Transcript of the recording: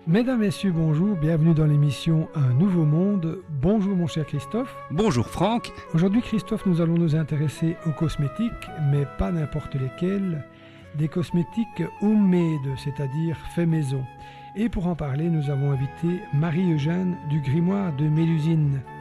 Mesdames, Messieurs, bonjour, bienvenue dans l'émission Un Nouveau Monde. Bonjour mon cher Christophe. Bonjour Franck. Aujourd'hui Christophe, nous allons nous intéresser aux cosmétiques, mais pas n'importe lesquels, des cosmétiques homemade, c'est-à-dire fait maison. Et pour en parler, nous avons invité Marie-Eugène du Grimoire de Mélusine.